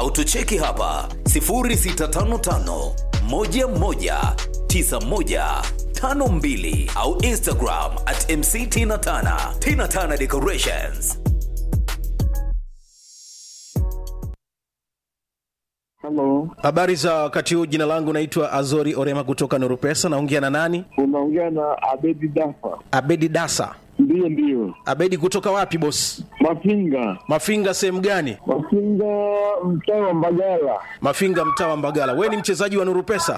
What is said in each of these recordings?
au tucheki hapa 0655 11 9152 au Instagram @mctinatana. Tinatana Decorations. Hello. Habari za wakati huu, jina langu naitwa Azori Orema kutoka Nuru Pesa. Naongea na nani? Unaongea na Abedi Dasa. Abedi Dasa. Ndio. Abedi kutoka wapi boss? Mafinga. Mafinga sehemu gani? Mafinga mtaa wa Mbagala. Mafinga mtaa wa Mbagala. Wewe ni mchezaji wa Nuru Pesa?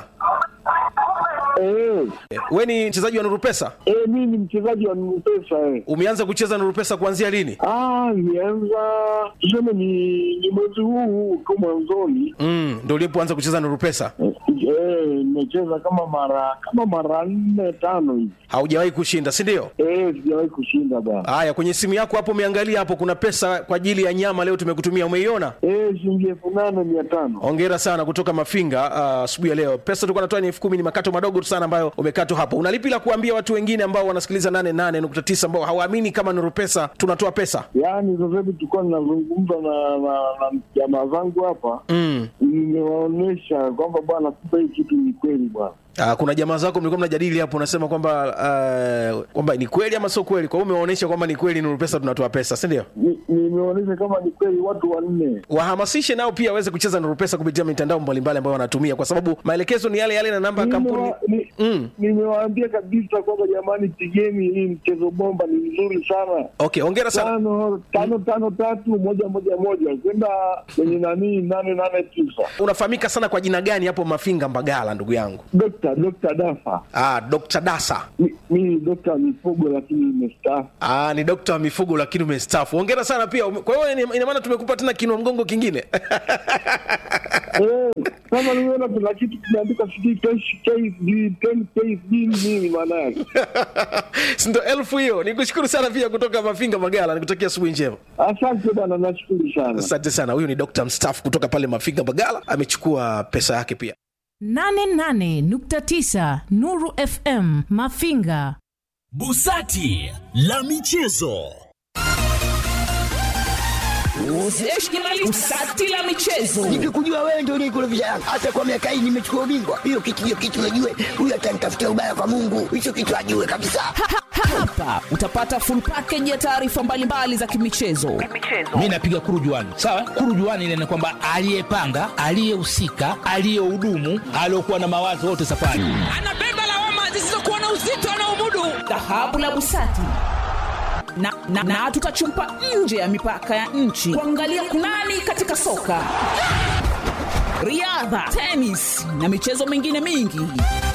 Wewe ni mchezaji wa Nuru Pesa? Mimi ni mchezaji wa Nuru Pesa. Umeanza kucheza Nuru Pesa kuanzia lini? Nianza tuseme ni mwezi huu tu mwanzoni. Ndio ulipoanza kucheza Nuru Pesa? Nimecheza kama mara 4-5 hivi. Haujawahi kushinda, si ndio? Sijawahi kushinda bwana. Haya, kwenye simu yako hapo umeangalia hapo kuna pesa kwa ajili ya nyama leo tumekutumia, umeiona? Shilingi 8,500. Hongera sana kutoka Mafinga asubuhi ya leo. Pesa tulikuwa natoa ni 10,000, ni makato madogo sana ambayo umekatwa hapo. Unalipi la kuambia watu wengine ambao wanasikiliza 88.9 ambao hawaamini kama Nuru Pesa tunatoa pesa? Yaani sasa hivi tulikuwa tunazungumza na jamaa zangu hapa. Nimewaonesha kwamba bwana sasa hii kitu ni kweli bwana. Kuna jamaa zako mlikuwa mnajadili hapo, unasema kwamba ni kweli ama sio kweli. Kwa hiyo umewaonesha kwamba ni kweli Nuru Pesa tunatoa pesa, si ndio? Nimewaonesha kama ni kweli watu 4. Wahamasishe nao pia waweze kucheza Nuru Pesa kupitia mitandao mbalimbali ambayo wanatumia, kwa sababu maelekezo ni yale na namba ya kampuni. Nimewaambia kabisa kwamba jamani, pigeni hii mchezo bomba, ni mzuri sana. Okay, hongera sana. 553-111 kwenda kwenye 889. Unafahamika sana kwa jina gani hapo Mafinga Mbagala ndugu yangu? Dr. Dasa. Dr. Dasa. Mimi Dr. Mifugo lakini nimestaafu. Ni Dr. Mifugo lakini umestaafu. Hongera sana pia. Kwa hiyo ina maana tumekupa tena kinua mgongo kingine. Kama nimeona kuna kitu kimeandika KSD nini maana yake? Ndio 1000 hiyo. Nikushukuru sana pia kutoka Mafinga Mbagala. Nikutakia asubuhi njema. Asante bwana, nashukuru sana. Asante sana. Huyu ni Dr. mstaafu kutoka pale Mafinga Mbagala, amechukua pesa yake pia. 88.9 Nuru FM Mafinga. Busati la michezo. Busati la michezo. Nikikujua wewe ndio unikurudisha yangu. Hata kwa miaka hii nimechukua ubingwa. Hiyo kitu najue. Huyu atanitafutia ubaya kwa Mungu. Hicho kitu ajue kabisa. Hapa utapata full package ya taarifa mbalimbali za kimichezo. Mimi napiga kurujuani. Sawa? Kurujuani ile ni kwamba aliyepanga, aliyehusika, aliyehudumu, aliyokuwa na mawazo wote safari. Anabeba lawama zisizokuwa na uzito anaomudu. Dhahabu la Busati. Na tutachumpa nje ya mipaka ya nchi kuangalia kunani katika soka, riadha, tennis na michezo mingine mingi.